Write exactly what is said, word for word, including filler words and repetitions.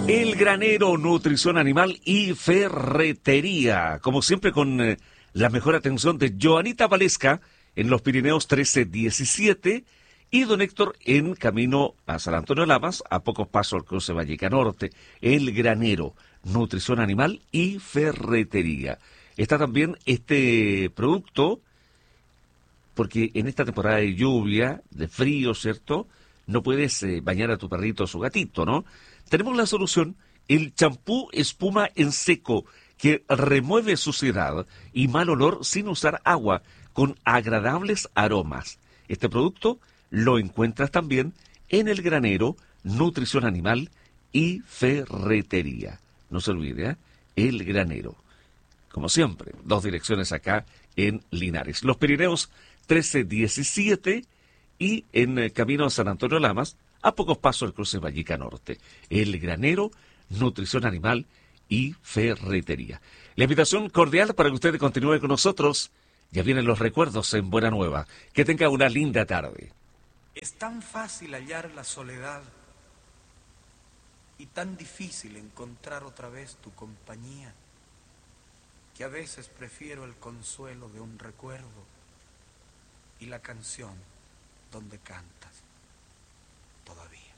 El Granero, nutrición animal y ferretería. Como siempre con eh, la mejor atención de Joanita Valesca en los Pirineos trece diecisiete y don Héctor en camino a San Antonio Lamas, a pocos pasos al cruce Valleca Norte. El Granero, nutrición animal y ferretería. Está también este producto, porque en esta temporada de lluvia, de frío, ¿cierto?, no puedes eh, bañar a tu perrito o su gatito, ¿no? Tenemos la solución, el champú espuma en seco, que remueve suciedad y mal olor sin usar agua, con agradables aromas. Este producto lo encuentras también en El Granero, nutrición animal y ferretería. No se olvide, ¿eh? El Granero. Como siempre, dos direcciones acá en Linares. Los Pirineos trece diecisiete y en eh, camino a San Antonio Lamas, a pocos pasos del cruce Valleca Norte. El Granero, nutrición animal y ferretería. La invitación cordial para que usted continúe con nosotros. Ya vienen los recuerdos en Buena Nueva. Que tenga una linda tarde. Es tan fácil hallar la soledad y tan difícil encontrar otra vez tu compañía, que a veces prefiero el consuelo de un recuerdo y la canción donde cantas todavía.